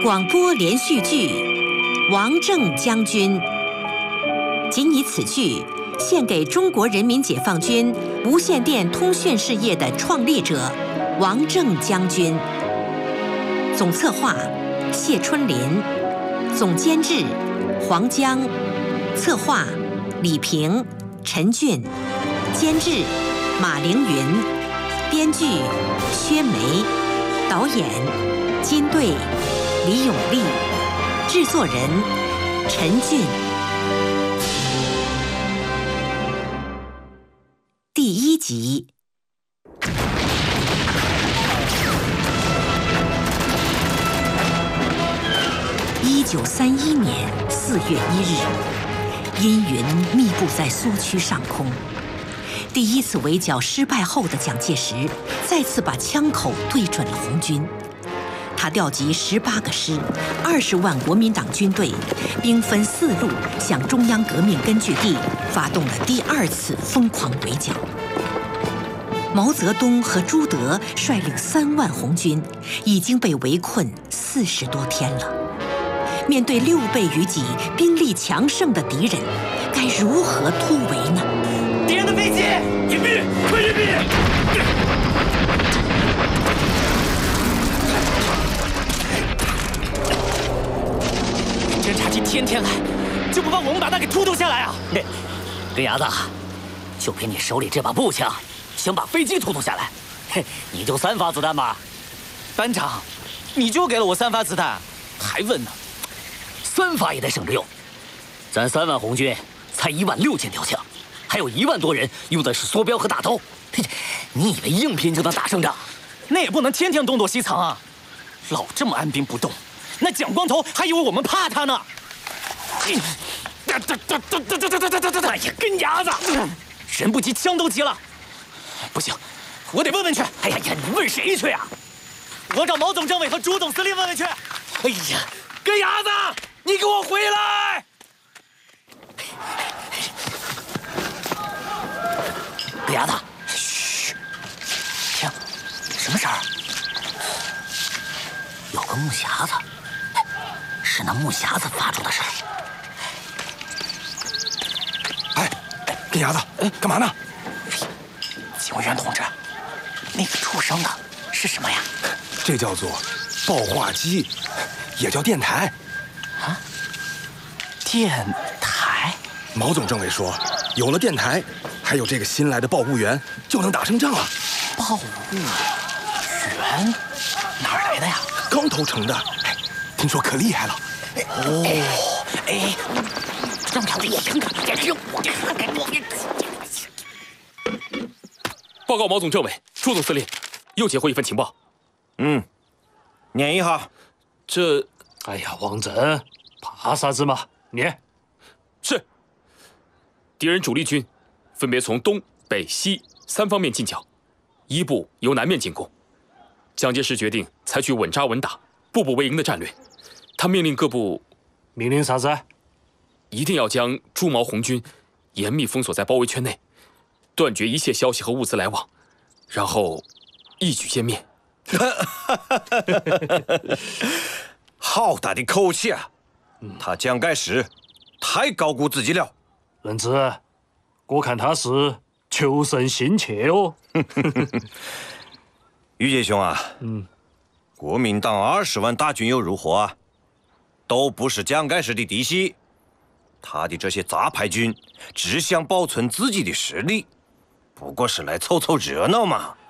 广播连续剧《王正将军》，仅以此剧献给中国人民解放军无线电通讯事业的创立者王正将军。总策划谢春林，总监制黄江，策划李平、陈俊，监制马凌云，编剧薛梅，导演金队、李永利，制作人陈俊。第1集。1931年4月1日，阴云密布在苏区上空。第一次围剿失败后的蒋介石，再次把枪口对准了红军。他调集18个师，20万国民党军队，兵分4路向中央革命根据地发动了第2次疯狂围剿。毛泽东和朱德率领3万红军，已经被围困40多天了。面对6倍于己、兵力强盛的敌人，该如何突围呢？ 敌人的飞机，隐蔽，快隐蔽！侦察机天天来，就不帮我们把他给突突下来啊！ 根牙子，就凭你手里这把步枪，想把飞机突突下来？嘿，你就3发子弹吧。 班长，你就给了我3发子弹，还问呢 ？3发也得省着用。咱3万红军才16000条枪，还有1万多人用的是梭镖和大刀。你以为硬拼就能打胜仗？ 那也不能天天东躲西藏啊！老这么按兵不动，那蒋光头还以为我们怕他呢。 哎呀，根牙子， 人不急枪都急了。不行，我得问问去。 哎呀，你问谁去啊？ 我找毛总政委和朱总司令问问去。 哎呀， 根牙子，你给我回来！ 根牙子， 嘘，听，什么声儿？ 有个木匣子，是那木匣子发出的声。 哎，根牙子，干嘛呢？ 警卫员同志，那个出声的是什么呀？ 这叫做报话机，也叫电台。 啊？电台？ 毛总政委说，有了电台，还有这个新来的报务员，就能打胜仗了。 报务员哪儿来的呀？ 刚投诚的，听说可厉害了。 哦，哎，让他也听看， 报告毛总政委、朱总司令，又接获一份情报。 念一下。 哎呀，王震，怕啥子嘛？念。 是。敌人主力军分别从东北西3方面进剿，1部由南面进攻。蒋介石决定采取稳扎稳打、步步为营的战略。他命令各部， 命令啥子？ 一定要将朱毛红军严密封锁在包围圈内，断绝一切消息和物资来往，然后一举歼灭。 好大的口气啊！他蒋介石太高估自己了。 任志，我看他是求胜心切哦。 于杰兄啊，国民党20万大军又如何啊？都不是蒋介石的嫡系，他的这些杂牌军只想保存自己的实力，不过是来凑凑热闹嘛。